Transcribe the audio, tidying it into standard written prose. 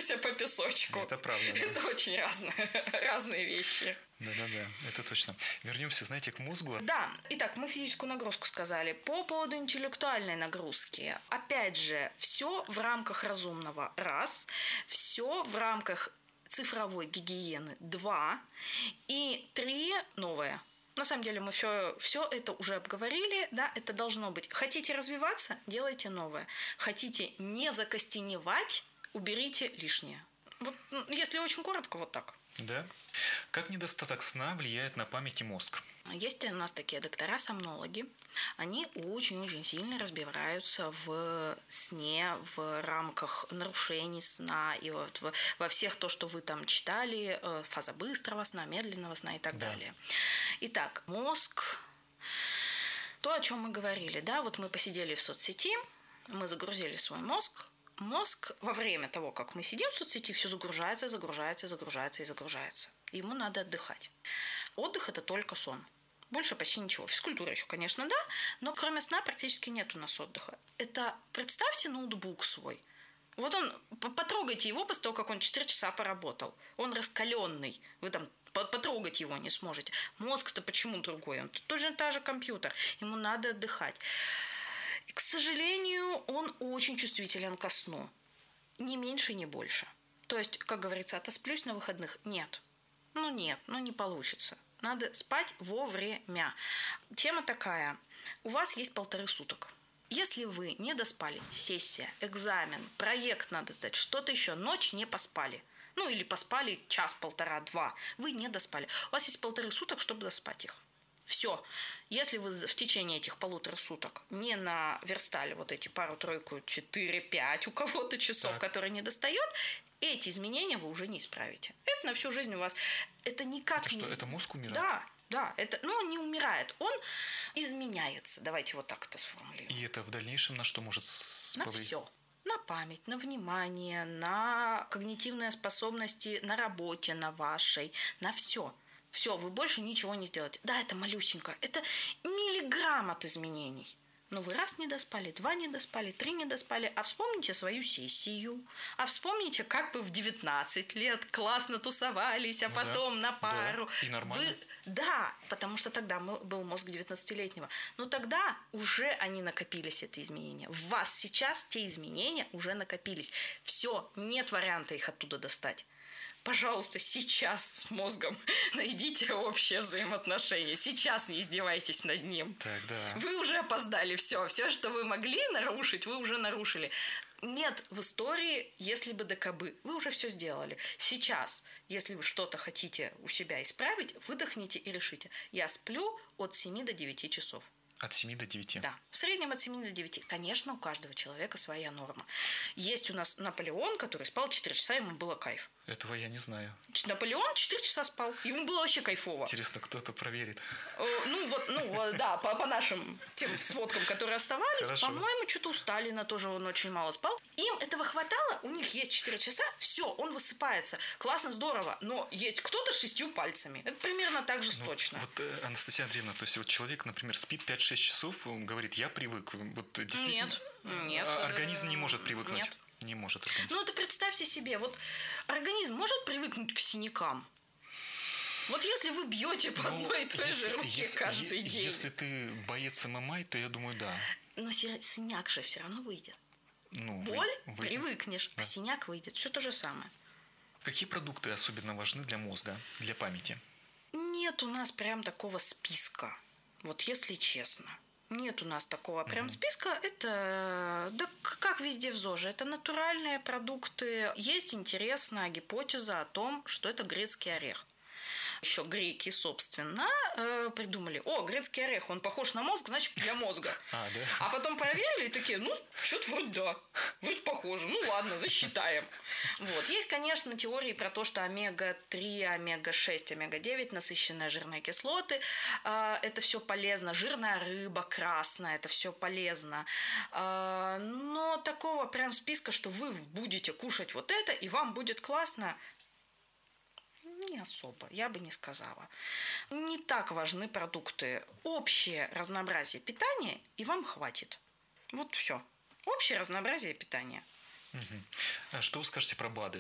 катающегося по песочку. Это правда, да. Это очень разные вещи. Да, это точно. Вернемся, знаете, к мозгу. Да, итак, мы физическую нагрузку сказали. По поводу интеллектуальной нагрузки. Опять же, все в рамках разумного. Раз. Все в рамках цифровой гигиены. Два. И три новое. На самом деле мы все это уже обговорили, да, это должно быть. Хотите развиваться, делайте новое. Хотите не закостеневать, уберите лишнее. Вот, если очень коротко, вот так. Да. Как недостаток сна влияет на память и мозг? Есть у нас такие доктора-сомнологи. Они очень-очень сильно разбираются в сне, в рамках нарушений сна и вот во всех то, что вы там читали, фаза быстрого сна, медленного сна и так далее. Итак, мозг, то, о чем мы говорили, да, вот мы посидели в соцсети, мы загрузили свой мозг. Мозг во время того, как мы сидим в соцсети, все загружается. Ему надо отдыхать. Отдых – это только сон. Больше почти ничего. Физкультура еще, конечно, да, но кроме сна практически нет у нас отдыха. Это представьте ноутбук свой. Вот он, потрогайте его после того, как он 4 часа поработал. Он раскаленный. Вы там потрогать его не сможете. Мозг-то почему другой? Он тоже та же компьютер. Ему надо отдыхать. И, к сожалению, он очень чувствителен ко сну. Ни меньше, ни больше. То есть, как говорится, отосплюсь на выходных? Нет. Не получится. Надо спать вовремя. Тема такая. У вас есть 1,5 суток. Если вы не доспали, сессия, экзамен, проект надо сдать, что-то еще, ночь не поспали. Или поспали час, 1,5-2. Вы не доспали. У вас есть 1,5 суток, чтобы доспать их. Все. Если вы в течение этих 1,5 суток не наверстали вот эти пару-тройку, 4-5 у кого-то часов, которые не достает, эти изменения вы уже не исправите. Это на всю жизнь у вас. Это никак не... Это мозг умирает? Да. Это, он не умирает. Он изменяется. Давайте вот так это сформулируем. И это в дальнейшем на что может повлиять? На все. На память, на внимание, на когнитивные способности на работе, на вашей, на все. Все, вы больше ничего не сделаете. Да, это малюсенько. Это миллиграмм от изменений. Но вы раз не доспали, 2 не доспали, 3 не доспали. А вспомните свою сессию. А вспомните, как вы в 19 лет классно тусовались, а потом на пару. Да, и нормально. Да, потому что тогда был мозг 19-летнего. Но тогда уже они накопились, эти изменения. В вас сейчас те изменения уже накопились. Все, нет варианта их оттуда достать. Пожалуйста, сейчас с мозгом найдите общее взаимоотношение. Сейчас не издевайтесь над ним. Так, да. Вы уже опоздали. Все, что вы могли нарушить, вы уже нарушили. Нет в истории, если бы да кабы. Вы уже все сделали. Сейчас, если вы что-то хотите у себя исправить, выдохните и решите. Я сплю от 7 до 9 часов. От 7 до 9? Да. В среднем от 7 до 9. Конечно, у каждого человека своя норма. Есть у нас Наполеон, который спал 4 часа, ему было кайф. Этого я не знаю. Наполеон 4 часа спал. Ему было вообще кайфово. Интересно, кто-то проверит. Да, по нашим тем сводкам, которые оставались, Хорошо. По-моему, что-то у Сталина тоже он очень мало спал. Им этого хватало, у них есть 4 часа, все, он высыпается. Классно, здорово, но есть кто-то с 6 пальцами. Это примерно так же точно. Вот, Анастасия Андреевна, то есть вот человек, например, спит 5-6 часов, он говорит, я привык. Вот, действительно, Нет. Организм не может привыкнуть. Нет. Не может организм. Это представьте себе, вот организм может привыкнуть к синякам? Вот если вы бьете по одной и той же руке каждый день. Если ты боец ММА, то я думаю, да. Но синяк же все равно выйдет. Боль привыкнешь, а синяк выйдет. Все то же самое. Какие продукты особенно важны для мозга, для памяти? Нет у нас прям такого списка. Вот если честно. Нет у нас такого прям списка. Это, да как везде в ЗОЖе, это натуральные продукты. Есть интересная гипотеза о том, что это грецкий орех. Еще греки, собственно, придумали, грецкий орех, он похож на мозг, значит, для мозга. А потом проверили и такие, что-то вроде похоже, ладно, засчитаем. Вот. Есть, конечно, теории про то, что омега-3, омега-6, омега-9, насыщенные жирные кислоты, это все полезно, жирная рыба, красная, это все полезно. Но такого прям списка, что вы будете кушать вот это, и вам будет классно, не особо, я бы не сказала. Не так важны продукты. Общее разнообразие питания, и вам хватит. Вот все. Общее разнообразие питания. А что вы скажете про БАДы?